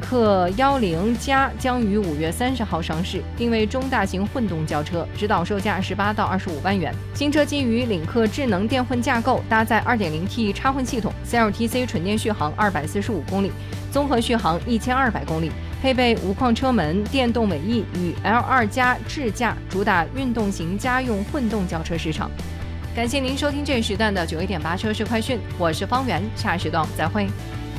克10+将于5月30号上市，定位中大型混动轿车，指导售价18到25万元。新车基于领克智能电混架构，搭载 2.0T 插混系统， CLTC 纯电续航245公里，综合续航1200公里，配备无框车门、电动尾翼与 L2+ 智驾，主打运动型家用混动轿车市场。感谢您收听这一时段的91.8车市快讯，我是方圆，下时段再会。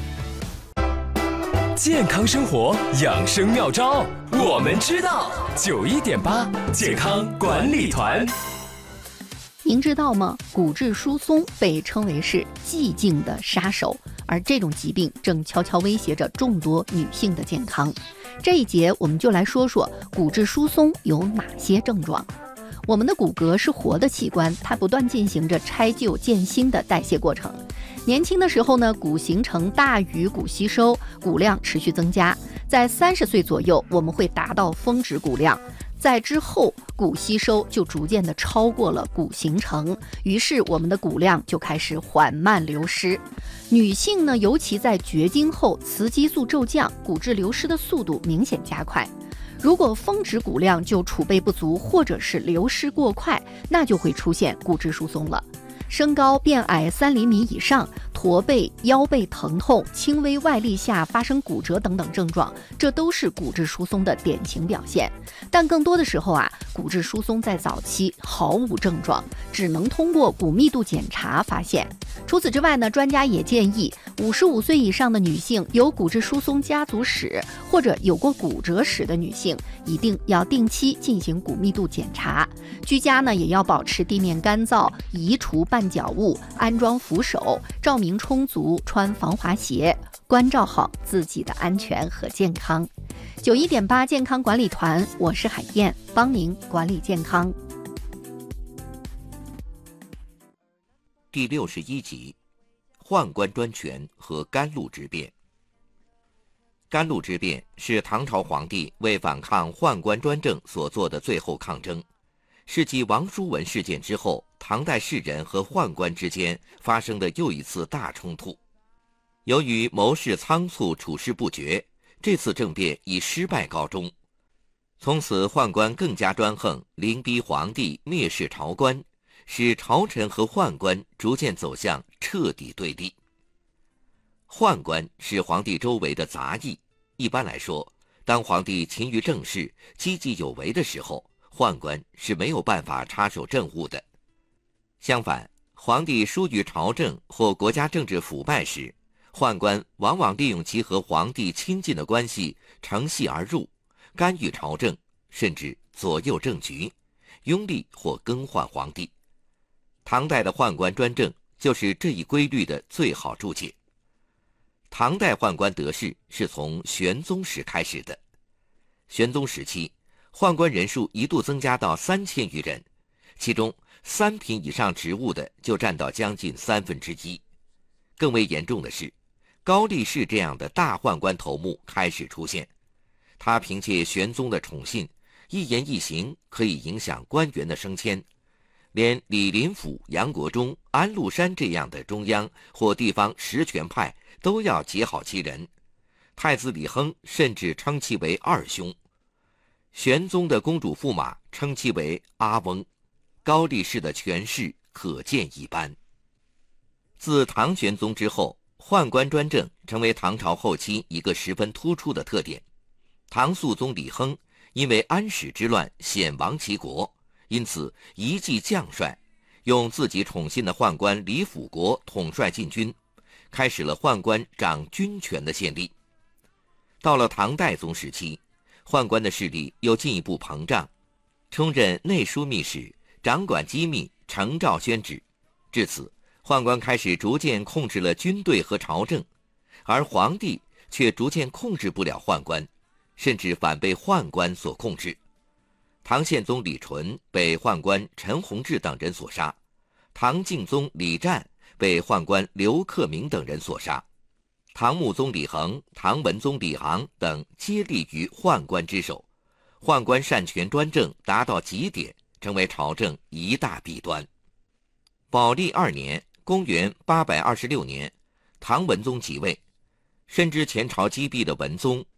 健康生活养生妙招，我们知道。91.8健康管理团。 您知道吗？骨质疏松被称为是寂静的杀手，而这种疾病正悄悄威胁着众多女性的健康。这一节我们就来说说骨质疏松有哪些症状。我们的骨骼是活的器官，它不断进行着拆旧建新的代谢过程。年轻的时候呢，骨形成大于骨吸收，骨量持续增加。在30岁左右，我们会达到峰值骨量。在之后，骨吸收就逐渐的超过了骨形成，于是我们的骨量就开始缓慢流失。女性呢，尤其在绝经后，雌激素骤降，骨质流失的速度明显加快。如果峰值骨量就储备不足，或者是流失过快，那就会出现骨质疏松了。身高变矮3厘米以上，驼背、腰背疼痛、轻微外力下发生骨折等等症状，这都是骨质疏松的典型表现。但更多的时候骨质疏松在早期毫无症状，只能通过骨密度检查发现。除此之外呢，专家也建议55岁以上的女性，有骨质疏松家族史或者有过骨折史的女性，一定要定期进行骨密度检查。居家呢，也要保持地面干燥，移除绊脚物，安装扶手，照明充足，穿防滑鞋，关照好自己的安全和健康。91.8健康管理团，我是海燕，帮您管理健康。 第61集，宦官专权和甘露之变。甘露之变是唐朝皇帝为反抗宦官专政所做的最后抗争，是继王叔文事件之后，唐代士人和宦官之间发生的又一次大冲突。由于谋士仓促，处事不决，这次政变以失败告终。从此宦官更加专横，凌逼皇帝，蔑视朝官，使朝臣和宦官逐渐走向彻底对立。宦官是皇帝周围的杂役，一般来说，当皇帝勤于政事，积极有为的时候，宦官是没有办法插手政务的。相反，皇帝疏于朝政或国家政治腐败时，宦官往往利用其和皇帝亲近的关系，乘隙而入，干预朝政，甚至左右政局，拥立或更换皇帝。唐代的宦官专政就是这一规律的最好注解。唐代宦官得势是从玄宗时开始的。玄宗时期，宦官人数一度增加到3000余人，其中3品以上职务的就占到将近1/3。更为严重的是，高力士这样的大宦官头目开始出现。他凭借玄宗的宠信，一言一行可以影响官员的升迁，连李林甫、杨国忠、安禄山这样的中央或地方实权派都要结好其人。太子李亨甚至称其为二兄。玄宗的公主驸马称其为阿翁。高力士的权势可见一斑。自唐玄宗之后，宦官专政成为唐朝后期一个十分突出的特点。唐肃宗李亨因为安史之乱险亡其国，因此一继将帅，用自己宠信的宦官李辅国统帅禁军，开始了宦官掌军权的先例。到了唐代宗时期，宦官的势力又进一步膨胀，充任内枢密使，掌管机密，承诏宣旨。至此，宦官开始逐渐控制了军队和朝政，而皇帝却逐渐控制不了宦官，甚至反被宦官所控制。唐宪宗李纯被宦官陈弘志等人所杀，唐敬宗李湛被宦官刘克明等人所杀，唐穆宗李恒、唐文宗李昂等皆立于宦官之手。宦官擅权专政达到极点，成为朝政一大弊端。宝历2年，公元826年，唐文宗即位。深知前朝积弊的文宗